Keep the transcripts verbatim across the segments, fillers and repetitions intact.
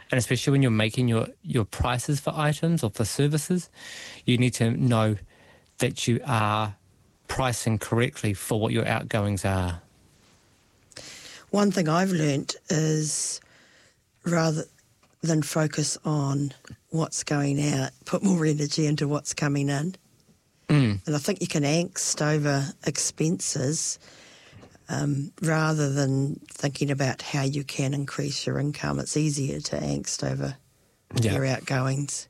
And especially when you're making your, your prices for items or for services, you need to know that you are pricing correctly for what your outgoings are. One thing I've learnt is rather than focus on what's going out, put more energy into what's coming in. Mm. And I think you can angst over expenses um, rather than thinking about how you can increase your income. It's easier to angst over Yeah. your outgoings.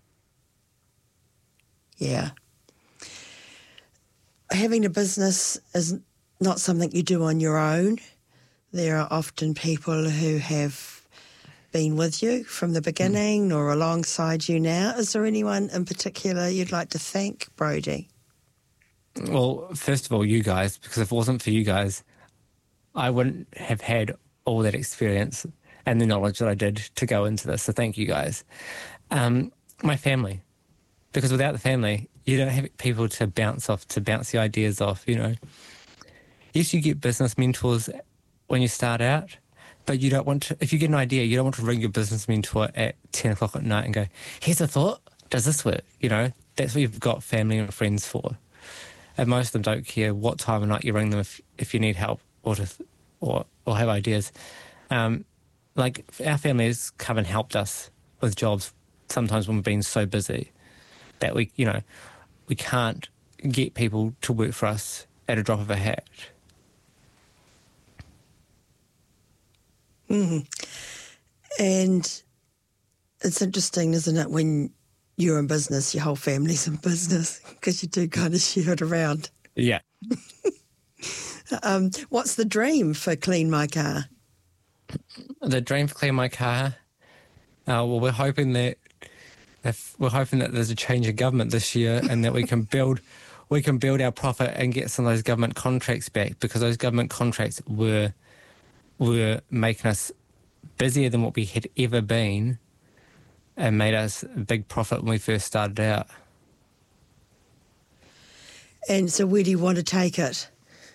Yeah. Having a business is not something you do on your own. There are often people who have been with you from the beginning mm. or alongside you now. Is there anyone in particular you'd like to thank, Brodie? Well, first of all, you guys, because if it wasn't for you guys, I wouldn't have had all that experience and the knowledge that I did to go into this. So thank you guys. Um, my family, because without the family, you don't have people to bounce off, to bounce the ideas off, you know. Yes, you get business mentors when you start out, but you don't want to, if you get an idea, you don't want to ring your business mentor at ten o'clock at night and go, here's a thought, does this work? You know, that's what you've got family and friends for. And most of them don't care what time of night you ring them if, if you need help or to, or or have ideas. Um, like our family has come and helped us with jobs sometimes when we've been so busy that we, you know, we can't get people to work for us at a drop of a hat. Mm-hmm. And it's interesting, isn't it, when you're in business, your whole family's in business because you do kind of share it around. Yeah. um, what's the dream for Clean My Car? The dream for Clean My Car? Uh, well, we're hoping that if we're hoping that there's a change of government this year and that we can build we can build our profit and get some of those government contracts back, because those government contracts were were making us busier than what we had ever been and made us a big profit when we first started out. And so where do you want to take it?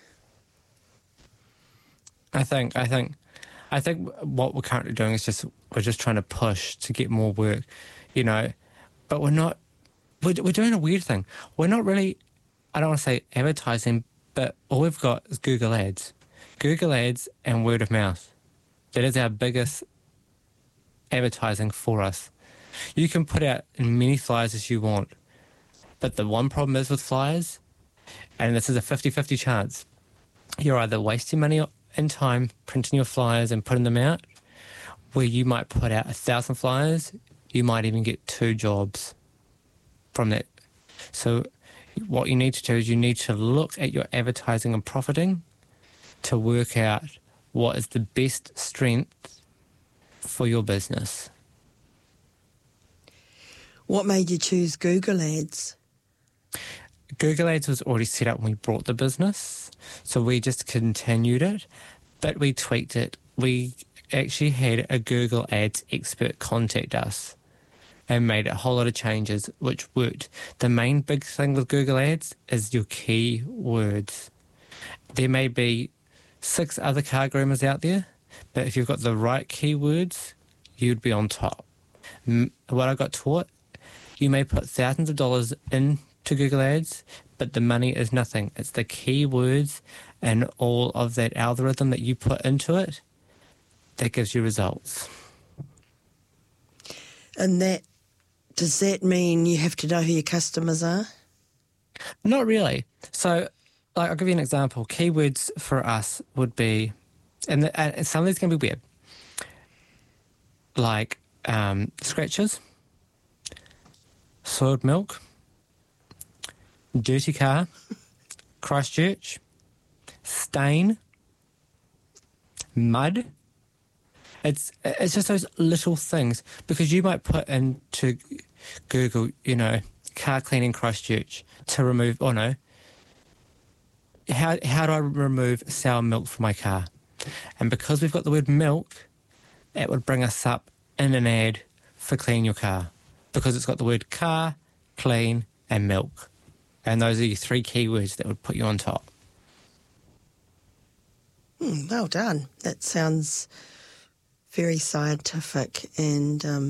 I think I think I think what we're currently doing is just we're just trying to push to get more work, you know, but we're not we're, we're doing a weird thing. We're not really, I don't want to say advertising, but all we've got is Google Ads. Google Ads and word of mouth. That is our biggest advertising for us. You can put out as many flyers as you want, but the one problem is with flyers, and this is a fifty-fifty chance, you're either wasting money and time printing your flyers and putting them out, where you might put out a thousand flyers, you might even get two jobs from that. So what you need to do is you need to look at your advertising and profiting to work out what is the best strength for your business. What made you choose Google Ads? Google Ads was already set up when we brought the business, so we just continued it, but we tweaked it. We actually had a Google Ads expert contact us and made a whole lot of changes, which worked. The main big thing with Google Ads is your keywords. There may be six other car groomers out there, but if you've got the right keywords, you'd be on top. What I got taught, you may put thousands of dollars into Google Ads, but the money is nothing. It's the keywords and all of that algorithm that you put into it that gives you results. And that, does that mean you have to know who your customers are? Not really. So, like, I'll give you an example. Keywords for us would be, and, the, and some of these can be weird, like um, scratches, soiled milk, dirty car, Christchurch, stain, mud. It's it's just those little things, because you might put into Google, you know, car cleaning Christchurch to remove, oh no, how how do I remove sour milk from my car? And because we've got the word milk, it would bring us up in an ad for cleaning your car, because it's got the word car, clean, and milk. And those are your three keywords that would put you on top. Hmm, well done. That sounds very scientific and um,